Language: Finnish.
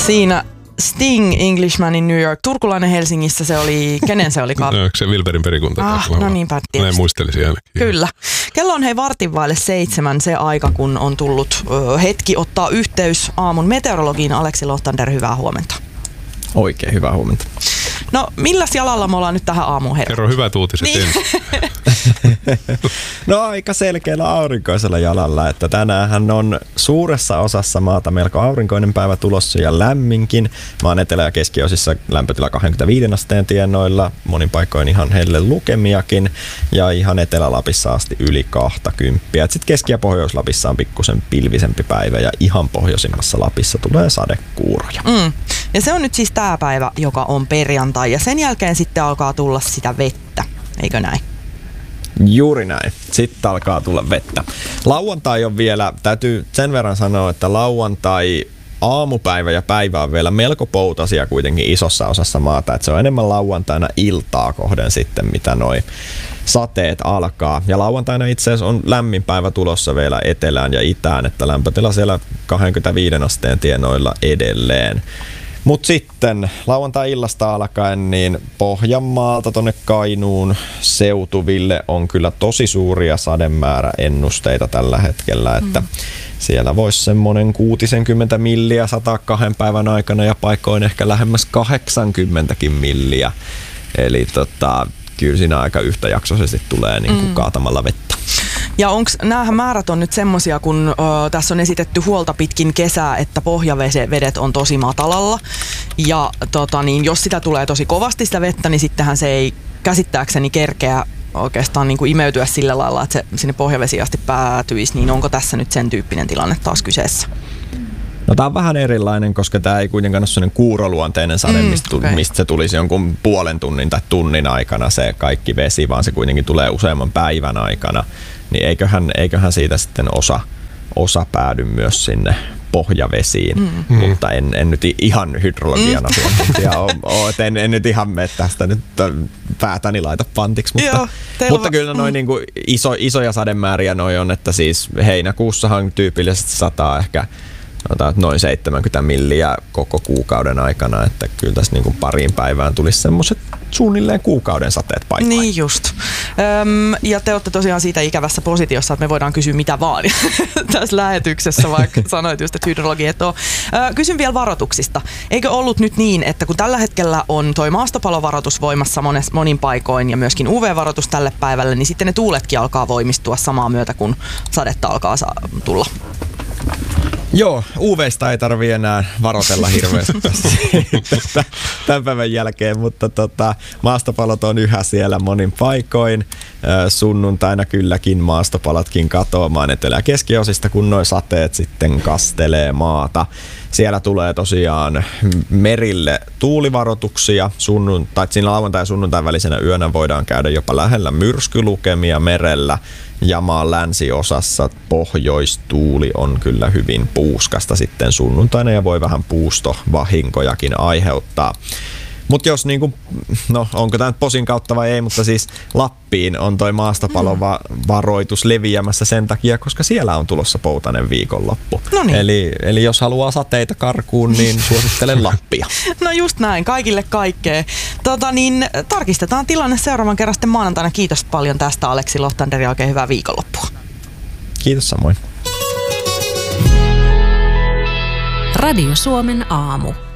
Siinä Sting, Englishman in New York, turkulainen Helsingissä se oli, kenen se oli? No, se Wilberin perikunta. No niinpä tietysti. Näin muistelisin ainakin. Kyllä. Kello on 6:15 se aika, kun on tullut hetki ottaa yhteys aamun meteorologiin. Aleksi Lohtander, hyvää huomenta. Oikein hyvää huomenta. No milläs jalalla me ollaan nyt tähän aamuun herra? Kerro hyvät uutiset ensin. No aika selkeällä aurinkoisella jalalla, että tänäänhän on suuressa osassa maata melko aurinkoinen päivä tulossa ja lämminkin. Maan etelä- ja keskiosissa lämpötila 25 asteen tienoilla, monin paikoin ihan helle lukemiakin ja ihan Etelä-Lapissa asti yli 20. Sitten Keski- ja Pohjois-Lapissa on pikkusen pilvisempi päivä ja ihan pohjoisimmassa Lapissa tulee sadekuuroja. Ja se on nyt siis tää päivä, joka on perjantai ja sen jälkeen sitten alkaa tulla sitä vettä, eikö näin? Juuri näin. Sitten alkaa tulla vettä. Lauantai on vielä, täytyy sen verran sanoa, että lauantai aamupäivä ja päivä on vielä melko poutasia kuitenkin isossa osassa maata. Että se on enemmän lauantaina iltaa kohden sitten, mitä noi sateet alkaa. Ja lauantaina itse asiassa on lämmin päivä tulossa vielä etelään ja itään, että lämpötila siellä 25 asteen tienoilla edelleen. Mutta sitten lauantai-illasta alkaen niin Pohjanmaalta tonne Kainuun seutuville on kyllä tosi suuria sademääräennusteita tällä hetkellä, että siellä voisi semmoinen 60 milliä sataa 2 päivän aikana ja paikoin ehkä lähemmäs 80 milliä. Eli kyllä siinä aika yhtäjaksoisesti tulee niin kuin kaatamalla vettä. Ja näähän määrät on nyt semmosia, kun tässä on esitetty huolta pitkin kesää, että pohjavedet on tosi matalalla. Ja jos sitä tulee tosi kovasti sitä vettä, niin sittenhän se ei käsittääkseni kerkeä oikeastaan niin kuin imeytyä sillä lailla, että se sinne pohjavesiin asti päätyisi. Niin onko tässä nyt sen tyyppinen tilanne taas kyseessä? No tää on vähän erilainen, koska tää ei kuitenkaan ole sellainen kuuroluonteinen sade, mistä se tulisi jonkun puolen tunnin tai tunnin aikana se kaikki vesi, vaan se kuitenkin tulee useamman päivän aikana. Niin eiköhän siitä sitten osa päädy myös sinne pohjavesiin, mutta en nyt ihan hydrologian asiantuntija ole, että en nyt ihan mene tästä nyt päätäni laita pantiksi, mutta kyllä noin niin kuin isoja sademääriä noi on, että siis heinäkuussahan tyypillisesti sataa ehkä noin 70 milliä koko kuukauden aikana, että kyllä tässä niin kuin pariin päivään tulisi semmoiset suunnilleen kuukauden sateet paikkaan. Niin just. Ja te olette tosiaan siitä ikävässä positiossa, että me voidaan kysyä mitä vaan tässä lähetyksessä, vaikka sanoit just, että hydrologi et ole. Kysyn vielä varoituksista. Eikö ollut nyt niin, että kun tällä hetkellä on toi maastopalovaroitus voimassa monin paikoin ja myöskin UV-varoitus tälle päivälle, niin sitten ne tuuletkin alkaa voimistua samaa myötä, kun sadetta alkaa tulla? Joo, UV:sta ei tarvitse enää varotella hirveästi tämän päivän jälkeen, mutta maastopalot on yhä siellä monin paikoin. Sunnuntaina kylläkin maastopalatkin katoamaan etelä- ja keskiosista, kun nuo sateet sitten kastelee maata. Siellä tulee tosiaan merille tuulivaroituksia. Siinä lauantai- ja sunnuntain välisenä yönä voidaan käydä jopa lähellä myrskylukemia merellä. Ja maan länsiosassa pohjoistuuli on kyllä hyvin puuskasta sitten sunnuntaina ja voi vähän puustovahinkojakin aiheuttaa. Mutta jos niinku, no onko tämä nyt posin kautta vai ei, mutta siis Lappiin on toi maastopalovaroitus leviämässä sen takia, koska siellä on tulossa poutainen viikonloppu. Noniin. Eli jos haluaa sateita karkuun, niin suosittelen Lappia. No just näin, kaikille kaikkea. Tarkistetaan tilanne seuraavan kerran sitten maanantaina. Kiitos paljon tästä Aleksi Lohtander ja oikein hyvää viikonloppua. Kiitos samoin. Radio Suomen aamu.